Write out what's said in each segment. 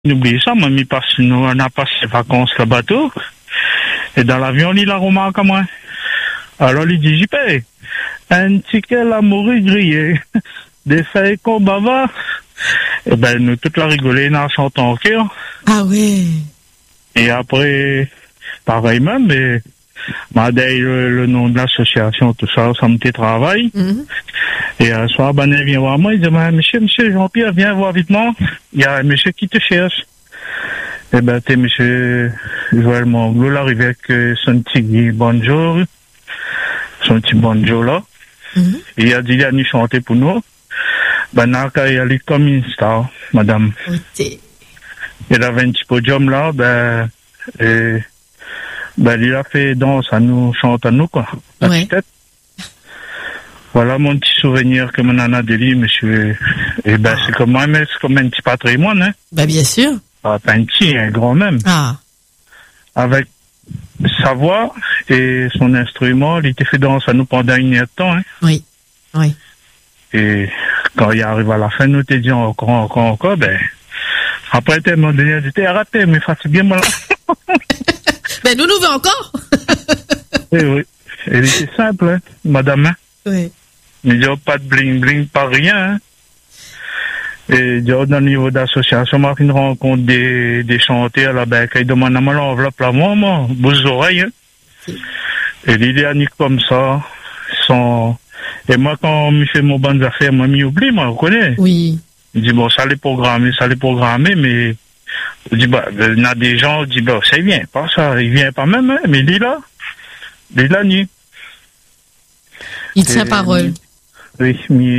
N'oubliez ça, moi, on a passé les vacances le bateau. Et dans l'avion, il a remarqué à moi. Alors, il dit, j'y paye. Un ticket la mourir grillé. Des feuilles qu'on bava. Et ben, nous, toute la rigolée, on a chanté en cœur. Ah ouais. Et après, pareil même, mais, m'a dit le nom de l'association, tout ça, ça me fait travail. Et un soir, ben, il vient voir moi, il dit, monsieur Jean-Pierre, viens voir vite moi. Il y a un monsieur qui te cherche. Et ben, t'es monsieur Joël Manglo, arrivé avec son petit banjo, son petit banjo là. Et il a dit, il a venu chanter pour nous. Ben, il a comme une star, madame. Okay. Il avait un petit podium là, il a fait danse à nous, chante à nous, quoi. La Ouais. tête. Voilà mon petit souvenir que mon nana de lui, monsieur. Et ben, c'est comme moi, mais c'est comme un petit patrimoine, hein. Bah, bien sûr. Pas un petit, un grand même. Ah. Avec sa voix et son instrument, il était fait danse à nous pendant une heure de temps, hein. Oui. Oui. Et quand il arrive à la fin, nous t'es dit encore, ben, après, t'es mon donné, t'es raté, mais fatigue bien, moi, là. Ben, nous veut encore. Eh oui. Et il était simple, hein, madame, hein. Oui. Il dit, oh, pas de bling-bling, pas rien, hein. Et il dit, oh, dans le niveau d'association, on a fait une rencontre des chanteurs, là, ben, quand ils demandent à moi l'enveloppe, là, moi, bouche d'oreille, hein. Et l'idée a nique comme ça, sans... Et moi, quand on me fait mon bonnes affaires, moi, m'y oublie, moi, vous connaissez. Oui. Il dit, bon, ça l'est programmé, mais, il dit, bah, il y a des gens, il dit, bah, ça, il vient pas, ça, il vient pas même, hein, mais il est là, ni. Il tient parole. Oui,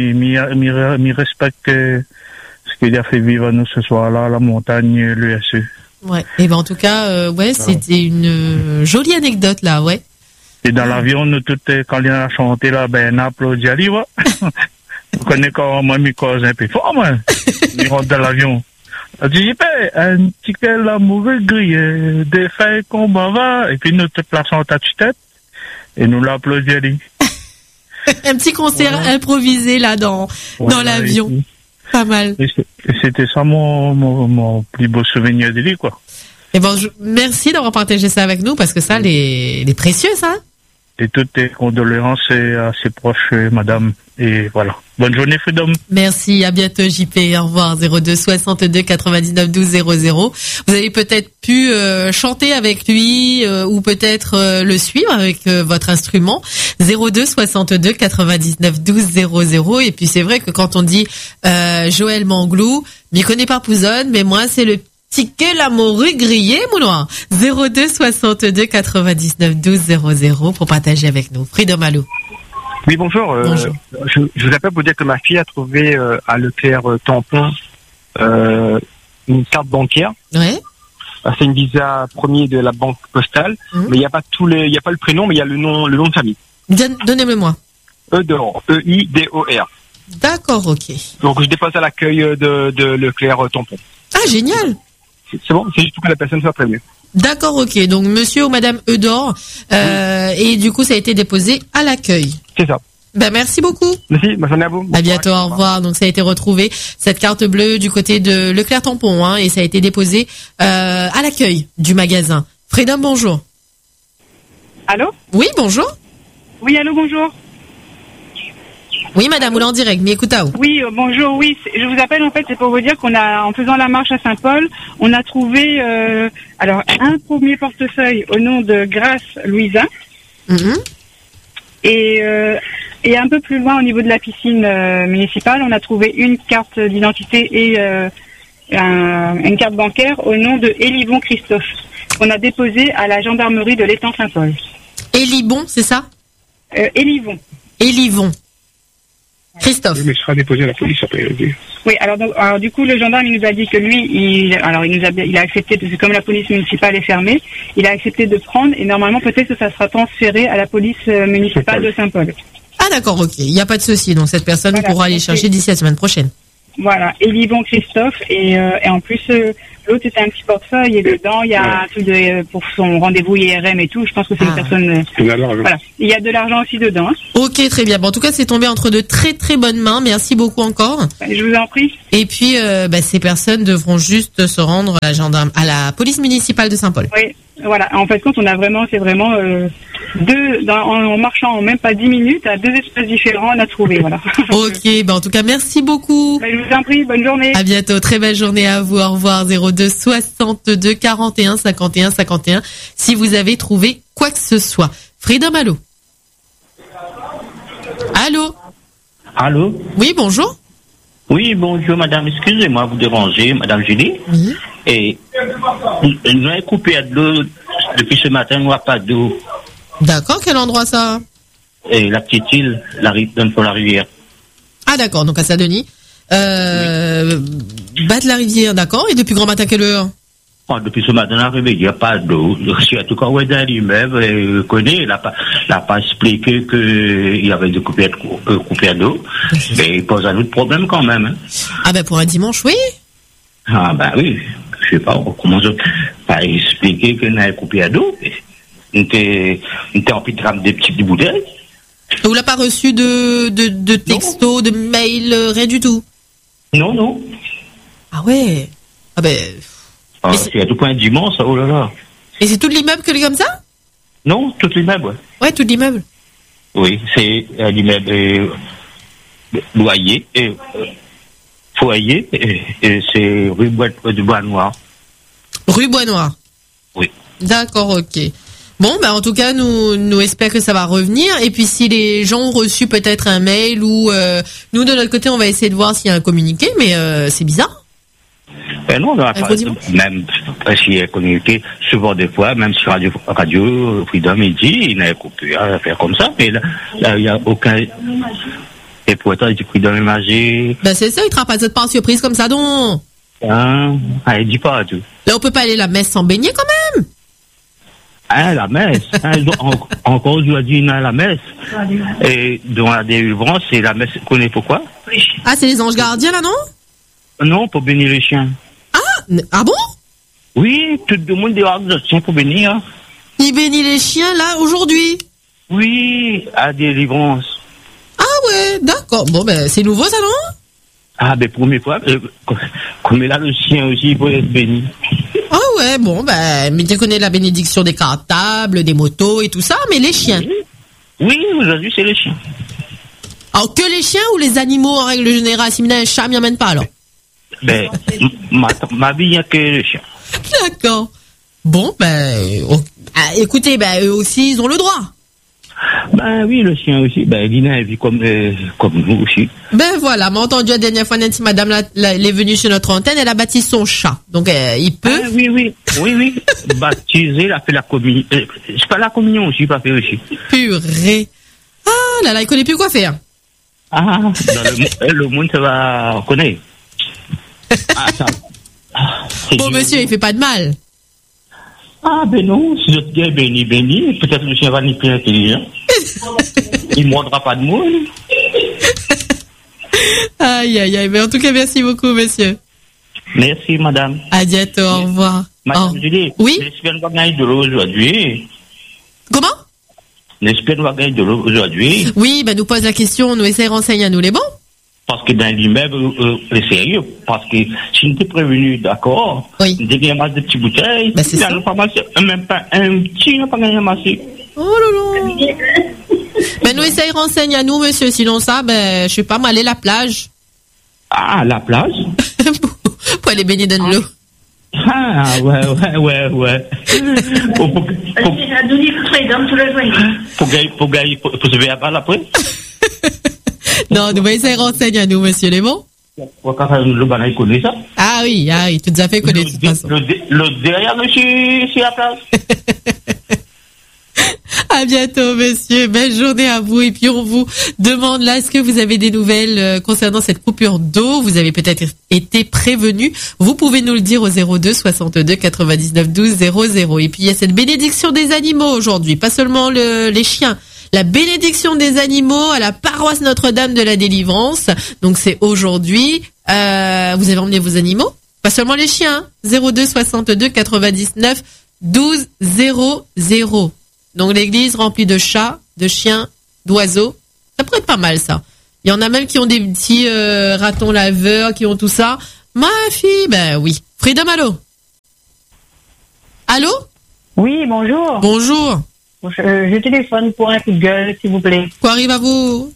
mi respecte ce qu'il a fait vivre à nous ce soir-là, la montagne, l'USE. Ouais. Et ben, en tout cas, ouais, c'était une jolie anecdote, là, ouais. Et dans l'avion, nous, tout, quand il a chanté, là, ben, on a applaudi, allez, ouais. Vous connaissez quand moi, mes causes un peu fort, moi. Il rentre dans l'avion. Il dit, j'ai payé un ticket l'amour grillé, des feuilles qu'on bava, et puis nous, toute la chante à tue-tête, et nous l'applaudit, allez. Un petit concert improvisé, là, dans l'avion. Et, pas mal. Et c'était ça mon plus beau souvenir de lui, quoi. Et bon, merci d'avoir partagé ça avec nous, parce que ça, les précieux, ça. Et toutes tes condoléances à ses proches, madame. Et voilà. Bonne journée, Freedom. Merci, à bientôt, JP. Au revoir. 02 62 99 12 00. Vous avez peut-être pu chanter avec lui ou peut-être le suivre avec votre instrument. 02 62 99 12 00. Et puis c'est vrai que quand on dit Joël Manglou, m'y connais pas Pouzonne, mais moi c'est le ticket la morue grillé, mouloir. 02 62 99 12 00 pour partager avec nous. Freedom, allô. Oui, bonjour. Bonjour. Je vous appelle pour dire que ma fille a trouvé à Leclerc Tampon une carte bancaire. Ouais. C'est une visa premier de la banque postale, mais il n'y a pas il y a pas le prénom, mais il y a le nom de famille. Donnez-le-moi. Eidor, E-I-D-O-R. D'accord, ok. Donc je dépose à l'accueil de Leclerc Tampon. Ah, génial. C'est bon, c'est juste pour que la personne soit prévenue. D'accord, ok. Donc, monsieur ou madame Eudor, et du coup, ça a été déposé à l'accueil. C'est ça. Ben, merci beaucoup. Merci, bonne journée à vous. À bientôt, au revoir. Donc, ça a été retrouvé, cette carte bleue du côté de Leclerc Tampon, hein, et ça a été déposé, à l'accueil du magasin. Freedom, bonjour. Allô? Oui, bonjour. Oui, allô, bonjour. Oui, madame, Oula en direct, mais écoutez. Oui, bonjour, oui, je vous appelle en fait, c'est pour vous dire qu'on a, en faisant la marche à Saint-Paul, on a trouvé, alors, un premier portefeuille au nom de Grace Louisa. Et un peu plus loin, au niveau de la piscine municipale, on a trouvé une carte d'identité et une carte bancaire au nom de Élivon Christophe, qu'on a déposé à la gendarmerie de l'étang Saint-Paul. Élibon, c'est ça? Élivon. Élivon. Christophe. Oui, mais ce sera déposé à la police après. Oui, alors du coup, le gendarme, il nous a dit que lui, il a accepté, parce que comme la police municipale est fermée, il a accepté de prendre, et normalement, peut-être que ça sera transféré à la police municipale de Saint-Paul. Ah, d'accord, ok. Il n'y a pas de souci. Donc, cette personne pourra aller chercher d'ici la semaine prochaine. Voilà. Élivon Christophe, et en plus, L'autre, c'était un petit portefeuille et dedans, il y a un truc pour son rendez-vous IRM et tout. Je pense que c'est une personne... voilà. Il y a de l'argent aussi dedans. Hein. Ok, très bien. Bon, en tout cas, c'est tombé entre de très très bonnes mains. Merci beaucoup encore. Je vous en prie. Et puis, ces personnes devront juste se rendre à la police municipale de Saint-Paul. Oui, voilà. En fait, on a vraiment, c'est vraiment en marchant même pas 10 minutes, à 2 espaces différents, on a trouvé, voilà. Ok, en tout cas, merci beaucoup. Je vous en prie, bonne journée. À bientôt, très belle journée à vous. Au revoir, 02 62 41 51 51. Si vous avez trouvé quoi que ce soit. Freedom, allô? Allô? Allô? Oui, bonjour. Oui, bonjour, madame. Excusez-moi vous déranger, madame Julie. Oui. Et nous avons coupé de l'eau depuis ce matin, nous n'avons pas d'eau. D'accord, quel endroit ça? Et la petite île, donne pour la rivière. Ah d'accord, donc à Saint-Denis. Bas de la rivière, d'accord. Et depuis grand matin, quelle heure? Depuis ce matin, il n'y a pas d'eau. En tout cas, ouais, dans l'immeuble, il n'a pas expliqué qu'il y avait des coupures d'eau. Et il pose un autre problème quand même. Hein. Ah pour un dimanche, oui. Ah oui, je sais pas comment je pas expliquer qu'il y a une coupure d'eau. On était en train de ramener des petites bouteilles. Vous l'avez pas reçu de texto, de mail, rien du tout? Non. Ah ouais. C'est à tout point dimanche, oh là là. Et c'est tout l'immeuble que comme ça? Non, tout l'immeuble, ouais. Ouais, tout l'immeuble. Oui, c'est l'immeuble loyer et foyer et c'est rue Bois-Noir. Rue Bois-Noir. Oui. D'accord, ok. Bon, en tout cas, nous espérons que ça va revenir. Et puis, si les gens ont reçu peut-être un mail ou nous de notre côté, on va essayer de voir s'il y a un communiqué, mais c'est bizarre. Non, on n'a pas, même s'il y a communiqué, souvent des fois, même sur Radio Freedom, il dit, il n'a coupé à faire comme ça, mais là, il n'y a aucun. Et pourtant, il dit Freedom est magique. C'est ça, il ne te pas en surprise comme ça, donc. Il dit pas tout. Là, on peut pas aller à la messe sans baigner quand même. La messe. Encore aujourd'hui, il y a la messe. Et dans la délivrance, c'est la messe, vous connaissez pourquoi? Ah, c'est les anges gardiens, là, non? Non, pour bénir les chiens. Ah bon? Oui, tout le monde dehors de chiens pour bénir. Il bénit les chiens, là, aujourd'hui? Oui, à délivrance. Ah ouais, d'accord. Bon, c'est nouveau, ça, non? Première fois, comme là, le chien aussi, il peut être béni. Ah ouais, bon, mais tu connais la bénédiction des cartables, des motos et tout ça, mais les chiens? Oui, aujourd'hui, c'est les chiens. Alors, que les chiens ou les animaux, en règle générale? Si un chat, m'y amène pas, alors? Ma vie, il n'y a que les chiens. D'accord. Bon, écoutez, eux aussi, ils ont le droit. Oui, le chien aussi. Il a une vie comme nous aussi. Voilà, m'a entendu la dernière fois, Nancy, madame, elle est venue sur notre antenne, elle a baptisé son chat. Donc, il peut. Oui. Baptisé, il a fait la communion. C'est pas la communion aussi, il a fait aussi. Purée. Ah là là, il connaît plus quoi faire. Dans le monde, ça va connaître. Bon, monsieur, il fait pas de mal. Non, si notre gars est béni, peut-être le chien va ni plus intelligent. Il ne mordra pas de mots. Aïe, mais en tout cas, merci beaucoup, monsieur. Merci, madame. À bientôt, au revoir. Madame Julie, oui? j'espère qu'on va gagner de l'eau aujourd'hui. Comment? J'espère qu'on va gagner de l'eau aujourd'hui. Oui, nous pose la question, nous essayons de renseigner à nous les bons. Parce que dans l'immeuble, c'est sérieux. Parce que si nous t'es prévenu, d'accord, oui. Dès qu'il y a masse de petites bouteilles, c'est ça. Pas mal, même pas un petit, n'a pas gagné massé. Oh là là. Nous essayons de renseigner à nous, monsieur. Sinon ça, je sais pas, aller à la plage. La plage? Pour aller baigner dans l'eau. Ouais. Pour se faire à balle après? Non, nous va essayer de renseigner à nous, monsieur, les bons. Le banane connaît ça? Ah oui, tout à fait connaît de toute façon. Le derrière, monsieur, c'est la place. À bientôt, monsieur. Belle journée à vous. Et puis, on vous demande là, est-ce que vous avez des nouvelles concernant cette coupure d'eau? Vous avez peut-être été prévenu. Vous pouvez nous le dire au 02 62 99 12 00. Et puis, il y a cette bénédiction des animaux aujourd'hui. Pas seulement les chiens. La bénédiction des animaux à la paroisse Notre-Dame de la Délivrance. Donc, c'est aujourd'hui. Vous avez emmené vos animaux? Pas seulement les chiens. 02 62 99 12 00. Donc l'église remplie de chats, de chiens, d'oiseaux. Ça pourrait être pas mal, ça. Il y en a même qui ont des petits ratons laveurs, qui ont tout ça. Ma fille, ben oui. Freedom, allô? Allô? Oui, bonjour. Bonjour. Je téléphone pour un coup de gueule, s'il vous plaît. Quoi arrive à vous?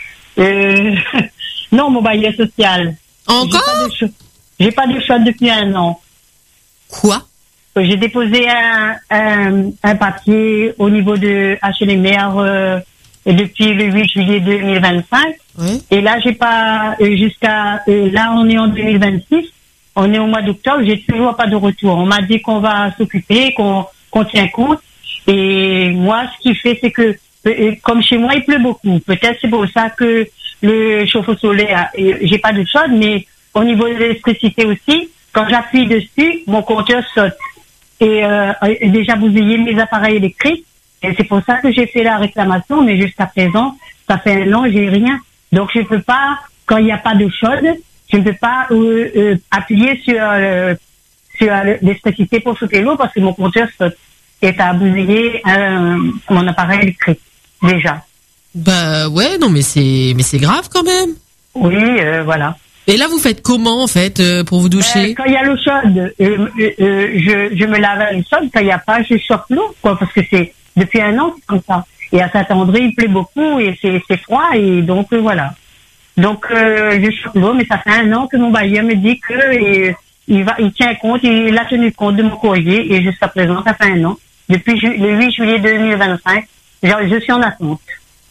Non, mon bailleur social. Encore? J'ai pas de shot depuis 1 an. Quoi? J'ai déposé un papier au niveau de HLMR depuis le 8 juillet 2025. Oui. Et là, j'ai pas jusqu'à là, on est en 2026. On est au mois d'octobre. J'ai toujours pas de retour. On m'a dit qu'on va s'occuper, qu'on tient compte. Et moi, ce qui fait, c'est que comme chez moi, il pleut beaucoup. Peut-être c'est pour ça que le chauffe-eau solaire, j'ai pas de chaude, mais au niveau de l'électricité aussi, quand j'appuie dessus, mon compteur saute. Et déjà, vous ayez mes appareils électriques. Et c'est pour ça que j'ai fait la réclamation, mais jusqu'à présent, ça fait 1 an, j'ai rien. Donc, je peux pas, quand il n'y a pas de chaude, je ne peux pas appuyer sur l'électricité pour sauter l'eau parce que mon compteur saute. Et ça a bousillé mon appareil électrique, déjà. Bah ouais, non mais c'est grave quand même. Oui, voilà. Et là, vous faites comment, en fait, pour vous doucher? Quand il y a l'eau chaude, je me lave à l'eau chaude. Quand il n'y a pas, je sorte l'eau, quoi, parce que c'est depuis 1 an, c'est comme ça. Et à Saint-André, il plaît beaucoup et c'est froid, et donc voilà. Donc je sorte l'eau, mais ça fait 1 an que mon bailleur me dit que il tient compte, il a tenu compte de mon courrier, et jusqu'à présent, ça fait 1 an. Depuis le 8 juillet 2025, je suis en attente.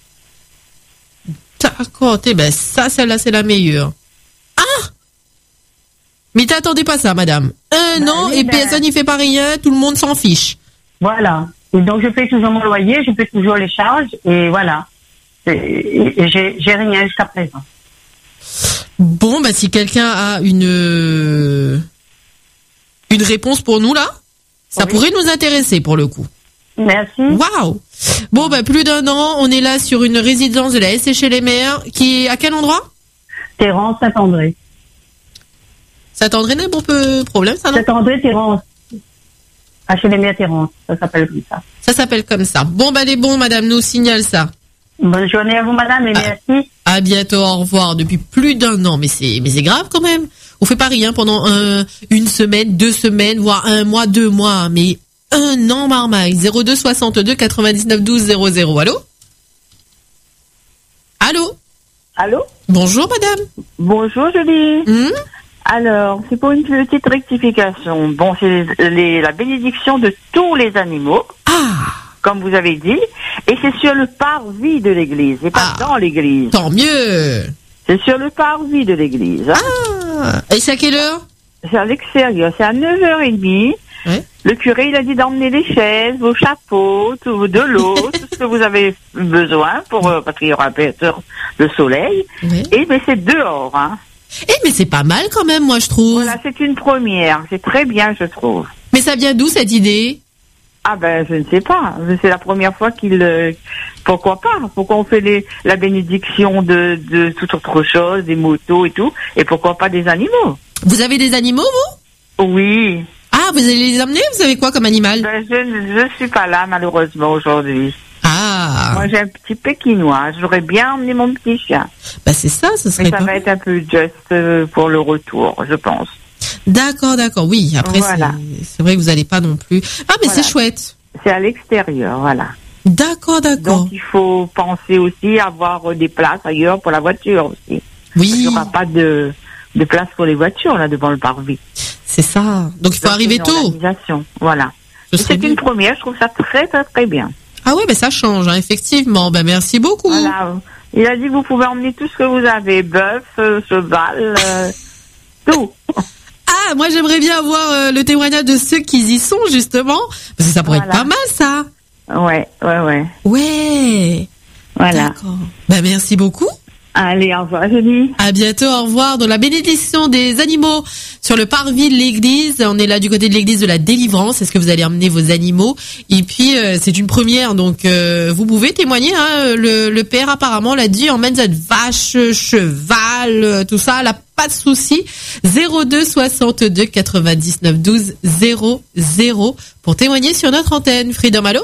D'accord, ben ça, celle-là, c'est la meilleure. Ah! Mais t'attendais pas ça, madame. 1 an, et personne n'y fait pas rien, tout le monde s'en fiche. Voilà. Et donc, je paye toujours mon loyer, je paye toujours les charges, et voilà. Et j'ai rien jusqu'à présent. Bon, bah, si quelqu'un a une réponse pour nous, là, ça pourrait nous intéresser, pour le coup. Merci. Waouh! Bon, bah, plus d'1 an, on est là sur une résidence de la SCHLMR, qui est à quel endroit? Thérence, Saint-André. Saint-André n'est pas peu problème, ça, non? Saint-André, Thérence. HLMR Thérence, ça s'appelle comme ça. Ça s'appelle comme ça. Bon, bah, les bons, madame, nous signale ça. Bonne journée à vous, madame, et merci. À bientôt, au revoir. Depuis plus d'1 an, mais c'est grave quand même. On fait pas rien pendant 1 semaine, 2 semaines, voire 1 mois, 2 mois, mais 1 an, marmaille. 02 62 99 12 00. Allô? Allô? Allô? Bonjour, madame. Bonjour, Julie. Alors, c'est pour une petite rectification. Bon, c'est la bénédiction de tous les animaux. Comme vous avez dit. Et c'est sur le parvis de l'église, et pas dans l'église. Tant mieux. C'est sur le parvis de l'église. Hein. Et c'est à quelle heure? C'est à l'extérieur. C'est à 9h30. Ouais. Le curé, il a dit d'emmener les chaises, vos chapeaux, de l'eau, tout ce que vous avez besoin parce qu'il y aura un peu de soleil. Ouais. Et mais c'est dehors, hein. Mais c'est pas mal quand même, moi, je trouve. Voilà, c'est une première. C'est très bien, je trouve. Mais ça vient d'où, cette idée? Ah ben, je ne sais pas. C'est la première fois pourquoi pas? Pourquoi on fait la bénédiction de toute autre chose, des motos et tout, et pourquoi pas des animaux? Vous avez des animaux, vous? Oui. Ah, vous allez les emmener? Vous avez quoi comme animal? Ben, je suis pas là, malheureusement, aujourd'hui. Ah. Moi, j'ai un petit pékinois. J'aurais bien emmené mon petit chien. Bah, c'est ça, ce serait. Mais ça va être un peu juste pour le retour, je pense. D'accord. Oui, après, voilà. C'est vrai que vous n'allez pas non plus. Ah, mais voilà. C'est chouette. C'est à l'extérieur, voilà. D'accord. Donc, il faut penser aussi à avoir des places ailleurs pour la voiture aussi. Oui. Il n'y aura pas de place pour les voitures, là, devant le parvis. C'est ça. Donc, il faut arriver tôt. Voilà. C'est une première, je trouve ça très, très, très bien. Ah oui, ça change, hein, effectivement. Ben, merci beaucoup. Voilà. Il a dit, vous pouvez emmener tout ce que vous avez, bœuf, cheval, tout. Ah, moi, j'aimerais bien avoir le témoignage de ceux qui y sont, justement. Parce que ça pourrait être pas mal, ça. Ouais. Ouais. Voilà. D'accord. Ben, merci beaucoup. Allez, au revoir, Julie. À bientôt, au revoir. Dans la bénédiction des animaux sur le parvis de l'église. On est là du côté de l'église de la délivrance. Est-ce que vous allez emmener vos animaux? Et puis, c'est une première, donc vous pouvez témoigner. Hein, le père, apparemment, l'a dit, emmène cette vache, cheval, tout ça. pas de souci. 02 62 99 12 00 pour témoigner sur notre antenne. Freedom, allô?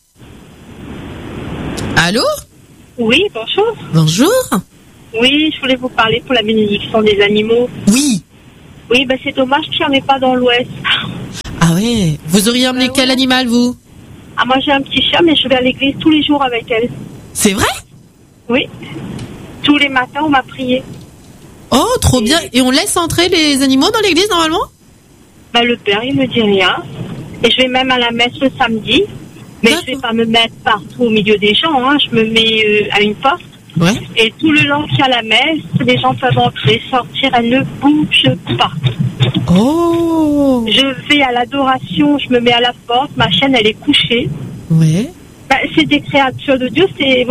Allô? Oui, bonjour. Bonjour. Oui, je voulais vous parler pour la bénédiction des animaux. Oui. Oui, c'est dommage qu'il n'y en ait pas dans l'Ouest. Ah ouais. Vous auriez emmené quel animal, vous? Ah, moi j'ai un petit chien, mais je vais à l'église tous les jours avec elle. C'est vrai? Oui. Tous les matins, on m'a prié. Oh, trop bien. Et on laisse entrer les animaux dans l'église, normalement? Le père, il me dit rien. Et je vais même à la messe le samedi. Mais je vais pas me mettre partout au milieu des gens, hein. Je me mets à une porte. Ouais. Et tout le long qu'il y a la messe, les gens peuvent entrer, sortir, elles ne bougent pas. Oh. Je vais à l'adoration, je me mets à la porte, ma chienne elle est couchée. Ouais. C'est des créatures de Dieu, c'est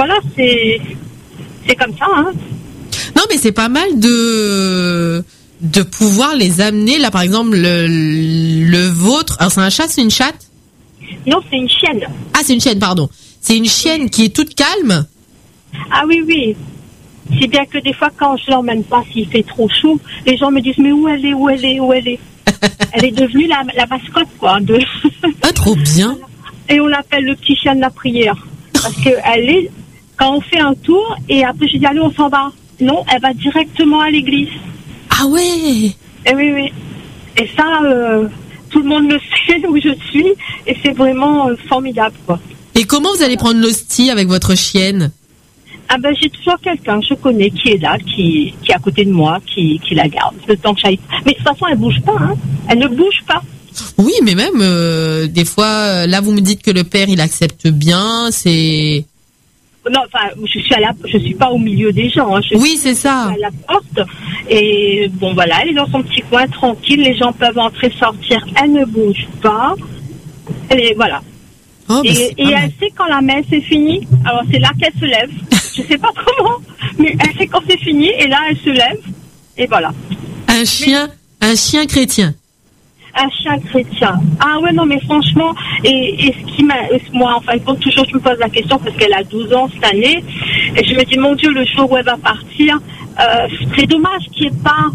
comme ça, hein. Non, mais c'est pas mal de pouvoir les amener. Là, par exemple, le vôtre. Alors, c'est un chat, c'est une chatte? Non, c'est une chienne. Ah, c'est une chienne, pardon. C'est une chienne qui est toute calme? Ah oui, oui. Si bien que des fois, quand je l'emmène pas, s'il fait trop chaud, les gens me disent, mais où elle est? Elle est devenue la mascotte, quoi. Ah, trop bien. Et on l'appelle le petit chien de la prière. Parce que quand on fait un tour, et après je dis, allez, on s'en va. Non, elle va directement à l'église. Ah ouais. Et oui. Et ça, tout le monde le sait où je suis, et c'est vraiment formidable, quoi. Et comment vous allez prendre l'hostie avec votre chienne? Ah j'ai toujours quelqu'un que je connais qui est là, qui est à côté de moi, qui la garde, le temps que j'aille. Mais de toute façon, elle bouge pas, hein. Elle ne bouge pas. Oui, mais même, des fois, là, vous me dites que le père, il accepte bien, c'est... Non, enfin, je suis pas au milieu des gens, hein. Oui, c'est ça. À la porte. Et bon, voilà, elle est dans son petit coin, tranquille, les gens peuvent entrer, sortir, elle ne bouge pas. Et voilà. Oh, et elle sait quand la messe est finie, alors c'est là qu'elle se lève. Je sais pas comment, mais elle sait quand c'est fini, et là elle se lève, et voilà. Un chien chrétien. Un chien chrétien. Ah ouais, non, mais franchement, et ce qui moi, en fin de compte, toujours je me pose la question, parce qu'elle a 12 ans cette année, et je me dis, mon Dieu, le jour où elle va partir, c'est dommage qu'il n'y ait pas,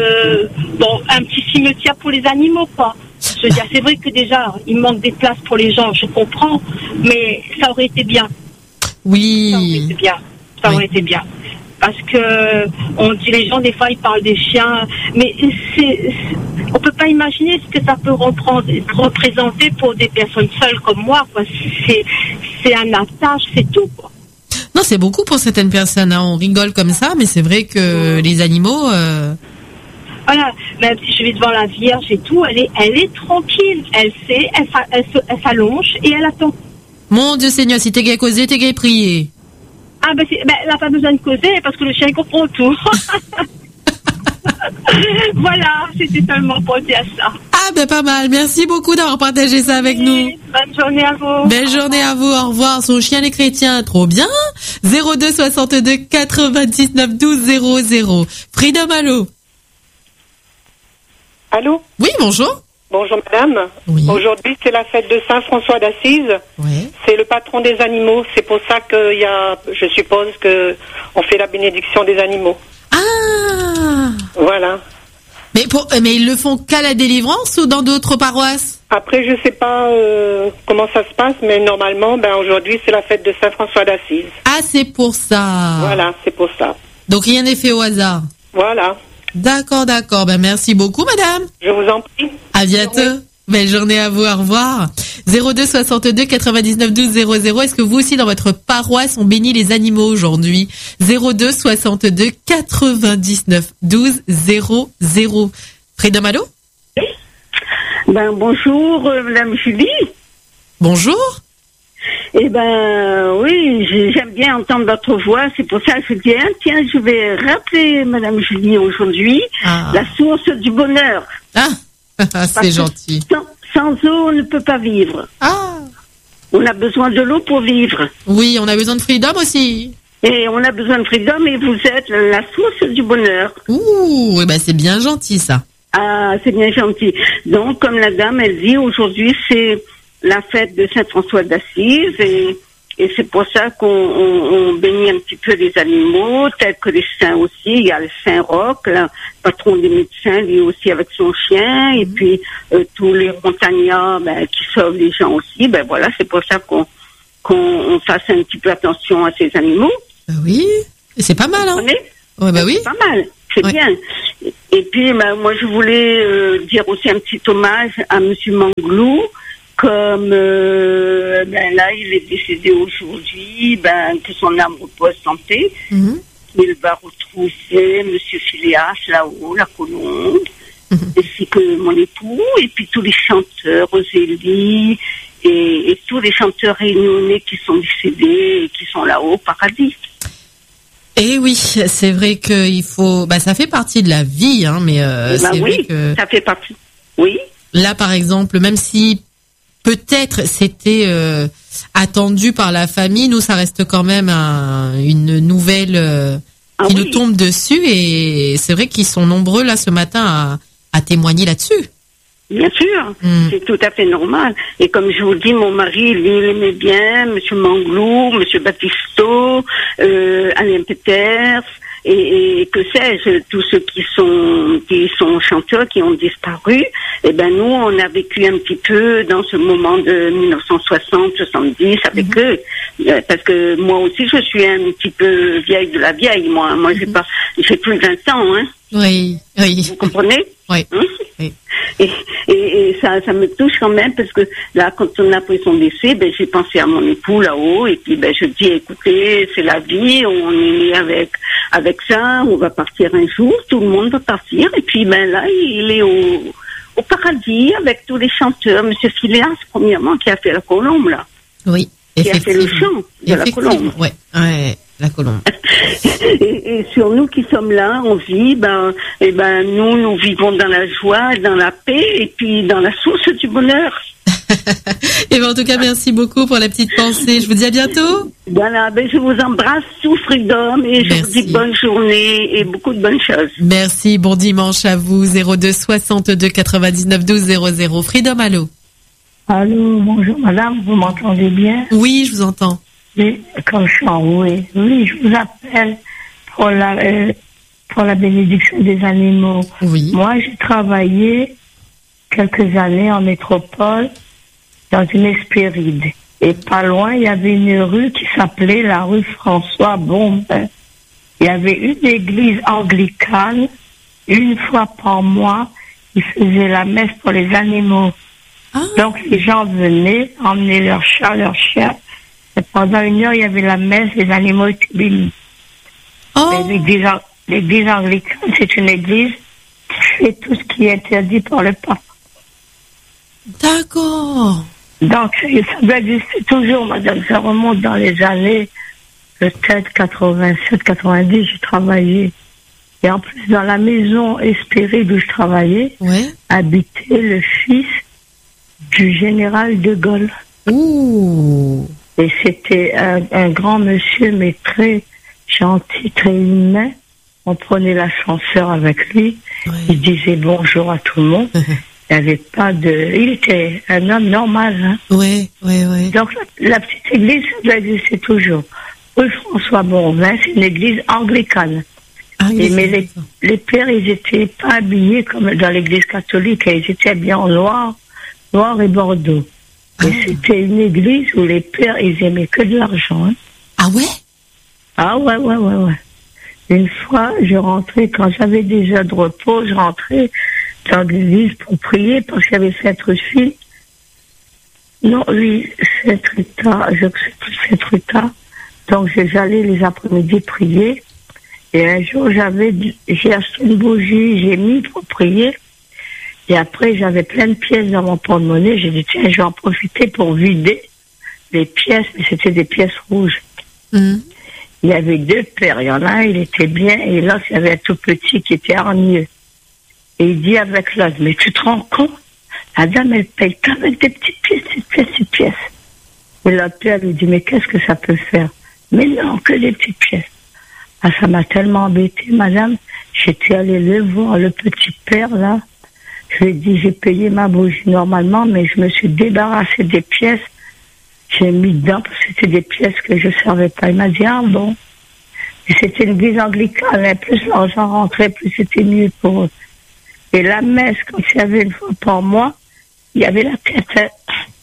un petit cimetière pour les animaux, quoi. Je veux dire, c'est vrai que déjà, il manque des places pour les gens, je comprends, mais ça aurait été bien. Oui. Ça aurait été bien. Parce que, on dit, les gens, des fois, ils parlent des chiens, mais on peut pas imaginer ce que ça peut représenter pour des personnes seules comme moi, quoi. C'est un attache, c'est tout, quoi. Non, c'est beaucoup pour certaines personnes, hein. On rigole comme ça, mais c'est vrai que les animaux, Voilà, même si je vais devant la Vierge et tout, elle est tranquille. Elle sait, elle s'allonge et elle attend. Mon Dieu Seigneur, si t'es gay causer, t'es gay prier. Ah elle n'a pas besoin de causer parce que le chien comprend tout. Voilà, c'était seulement pour dire ça. Ah pas mal. Merci beaucoup d'avoir partagé ça avec nous. Bonne journée à vous. Belle journée à vous. Au revoir. Son chien les chrétiens, trop bien. 02 62 99 12 00. Freedom, allô. Allô? Oui, bonjour. Bonjour madame. Oui. Aujourd'hui c'est la fête de Saint François d'Assise. Oui. C'est le patron des animaux. C'est pour ça je suppose que on fait la bénédiction des animaux. Ah. Voilà. Mais ils le font qu'à la délivrance ou dans d'autres paroisses? Après je sais pas comment ça se passe, mais normalement aujourd'hui c'est la fête de Saint François d'Assise. Ah, c'est pour ça. Voilà, c'est pour ça. Donc rien n'est fait au hasard. Voilà. D'accord. Merci beaucoup, madame. Je vous en prie. À bientôt. Belle journée à vous. Au revoir. 02 62 99 12 00. Est-ce que vous aussi, dans votre paroisse, on bénit les animaux aujourd'hui? 02 62 99 12 00. Freedom, allô? Bonjour, madame Julie. Bonjour. Oui, j'aime bien entendre votre voix, c'est pour ça que je dis, tiens, je vais rappeler madame Julie aujourd'hui, la source du bonheur. C'est gentil. Sans eau, on ne peut pas vivre. On a besoin de l'eau pour vivre. Oui, on a besoin de freedom aussi. Et on a besoin de freedom et vous êtes la source du bonheur. Ouh, c'est bien gentil ça. Ah, c'est bien gentil. Donc, comme la dame, elle dit, aujourd'hui, c'est la fête de Saint François d'Assise et Et c'est pour ça qu'on bénit un petit peu les animaux, tels que les saints aussi. Il y a le Saint Roch, le patron des médecins, lui aussi avec son chien. Et puis tous les montagnards qui sauvent les gens aussi. Ben voilà, c'est pour ça qu'on fasse un petit peu attention à ces animaux. Oui, c'est pas mal, hein. Ouais, bah oui. C'est pas mal, c'est bien. Et puis, moi, je voulais dire aussi un petit hommage à Monsieur Manglou. Comme là, il est décédé aujourd'hui, que son âme repose en paix. Il va retrouver Monsieur Phileas là-haut, la colombe, ainsi que mon époux, et puis tous les chanteurs, Rosélie, et tous les chanteurs réunionnais qui sont décédés et qui sont là-haut au paradis. Et oui, c'est vrai qu'il faut. Ça fait partie de la vie, hein, mais c'est vrai que ça fait partie. Oui. Là, par exemple, même si peut-être c'était attendu par la famille, nous ça reste quand même une nouvelle qui nous tombe dessus, et c'est vrai qu'ils sont nombreux là ce matin à témoigner là-dessus. Bien sûr, c'est tout à fait normal. Et comme je vous dis, mon mari, lui, il aimait bien Monsieur Manglou, Monsieur Battisto, Alain Peters, et que sais-je, tous ceux qui sont chanteurs, qui ont disparu. Et nous, on a vécu un petit peu dans ce moment de 1960-70 avec eux. Parce que moi aussi, je suis un petit peu vieille de la vieille, moi. Moi, j'ai plus de 20 ans, hein. Oui. Vous comprenez? Oui. Oui. Et ça me touche quand même, parce que là, quand on a appris son décès, j'ai pensé à mon époux là-haut, et puis je dis, écoutez, c'est la vie, on est né avec ça, on va partir un jour, tout le monde va partir, et puis là, il est au paradis avec tous les chanteurs. Monsieur Phileas, premièrement, qui a fait la colombe, là. Oui, qui a fait le chant de la colombe. Ouais, la colombe. Et sur nous qui sommes là, on vit, nous vivons dans la joie, dans la paix, et puis dans la source du bonheur. Et en tout cas, merci beaucoup pour la petite pensée. Je vous dis à bientôt. Voilà, je vous embrasse sous Freedom, et je vous dis bonne journée et beaucoup de bonnes choses. Merci, bon dimanche à vous. 02 62 99 12 00. Freedom, allô. Allô, bonjour madame, vous m'entendez bien? Oui, je vous entends. Oui, quand je suis enrouée. Oui, je vous appelle pour la bénédiction des animaux. Oui. Moi, j'ai travaillé quelques années en métropole dans une Hespéride. Et pas loin, il y avait une rue qui s'appelait la rue François Bombin. Il y avait une église anglicane. Une fois par mois, ils faisaient la messe pour les animaux. Ah. Donc, les gens venaient emmener leurs chats, leurs chiens. Et pendant une heure, il y avait la messe, les animaux étaient bénis. Oh. L'église anglicane, c'est une église qui fait tout ce qui est interdit par le pape. D'accord. Donc, ça doit exister toujours, madame. Ça remonte dans les années, peut-être 87, 90, j'ai travaillé. Et en plus, dans la maison Hespéride où je travaillais, habitait le fils du général de Gaulle. Ouh. Et c'était un grand monsieur, mais très gentil, très humain. On prenait l'ascenseur avec lui. Il disait bonjour à tout le monde. Il avait pas il était un homme normal, hein. Oui. Donc, la petite église, ça doit exister toujours. Rue François Bombin, c'est une église anglicane. Mais les pères, ils étaient pas habillés comme dans l'église catholique. Ils étaient bien en noir et bordeaux. Et c'était une église où les pères, ils aimaient que de l'argent, hein. Ah ouais? Ah ouais. Une fois, je rentrais, quand j'avais des heures de repos, je rentrais dans l'église pour prier parce qu'il y avait Sainte-Rufine. Non, oui, Sainte-Rita, je sais plus Sainte-Rita. Donc, j'allais les après-midi prier. Et un jour, j'ai acheté une bougie, j'ai mis pour prier. Et après, j'avais plein de pièces dans mon porte-monnaie. J'ai dit, tiens, je vais en profiter pour vider les pièces, mais c'était des pièces rouges. Il y avait deux pères. Il y en a un, il était bien, et l'autre, il y avait un tout petit qui était hargneux. Et il dit avec l'autre, mais tu te rends compte? La dame, elle paye qu'avec des petites pièces. Et l'autre père lui dit, mais qu'est-ce que ça peut faire? Mais non, que des petites pièces. Ah, ça m'a tellement embêté, madame. J'étais allée le voir, le petit père, là. Je lui ai dit, j'ai payé ma bougie normalement, mais je me suis débarrassée des pièces. j'ai mis dedans parce que c'était des pièces que je ne savais pas. Il m'a dit, ah bon. Et c'était une église anglicane, et plus l'argent rentrait, plus c'était mieux pour eux. Et la messe, quand il y avait une fois par mois, il y avait la quête.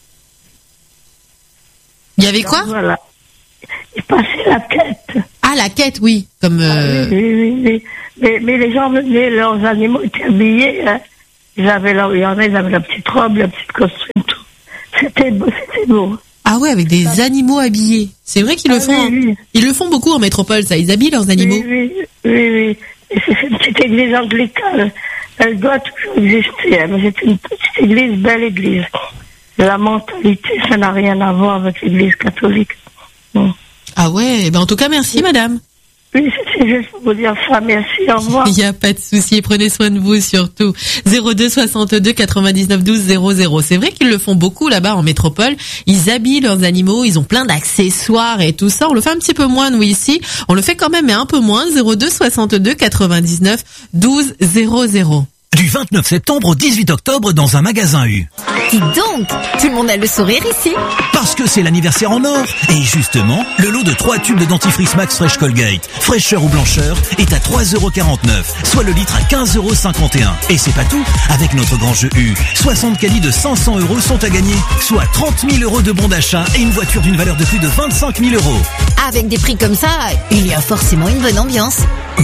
Il y avait quoi? Voilà. Il passait la quête. Ah, la quête, oui. Comme, oui. Mais les gens venaient, leurs animaux étaient habillés, hein. Il y en a, ils avaient la petite robe, la petite costume, tout. C'était beau. Ah ouais, avec des animaux habillés. C'est vrai qu'ils le font. Oui. Ils le font beaucoup en métropole, ça. Ils habillent leurs animaux. Oui. Et c'est une petite église anglicane. Elle doit toujours exister, hein, mais c'est une petite église, belle église. La mentalité, ça n'a rien à voir avec l'église catholique. Bon. Ah ouais, en tout cas, merci, madame. Oui, c'est juste pour vous dire ça. Merci, au revoir. Il n'y a pas de souci. Prenez soin de vous, surtout. 02 62 99 12 00. C'est vrai qu'ils le font beaucoup là-bas en métropole. Ils habillent leurs animaux. Ils ont plein d'accessoires et tout ça. On le fait un petit peu moins, nous, ici. On le fait quand même, mais un peu moins. 02 62 99 12 00. Du 29 septembre au 18 octobre dans un magasin U. Dis donc, tout le monde a le sourire ici. Parce que c'est l'anniversaire en or. Et justement, le lot de 3 tubes de dentifrice Max Fresh Colgate, fraîcheur ou blancheur, est à 3,49€, soit le litre à 15,51€. Et c'est pas tout, avec notre grand jeu U, 60 caddie de 500€ sont à gagner, soit 30 000€ de bons d'achat et une voiture d'une valeur de plus de 25 000€. Avec des prix comme ça, il y a forcément une bonne ambiance.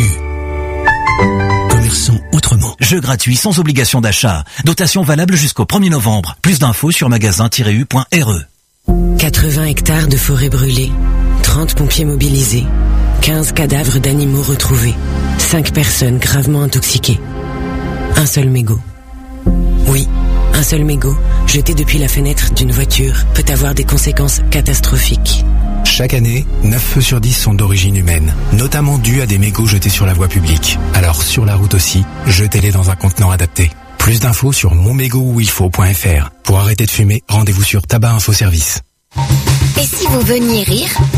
Commerçons autrement. Jeu gratuit sans obligation d'achat. Dotation valable jusqu'au 1er novembre. Plus d'infos sur magasin-u.re. 80 hectares de forêt brûlée. 30 pompiers mobilisés. 15 cadavres d'animaux retrouvés. 5 personnes gravement intoxiquées. Un seul mégot. Oui, un seul mégot, jeté depuis la fenêtre d'une voiture, peut avoir des conséquences catastrophiques. Chaque année, 9 feux sur 10 sont d'origine humaine, notamment dus à des mégots jetés sur la voie publique. Alors sur la route aussi, jetez-les dans un contenant adapté. Plus d'infos sur monmégotuilfaut.fr. Pour arrêter de fumer, rendez-vous sur Tabac Info Service. Et si vous veniez rire ?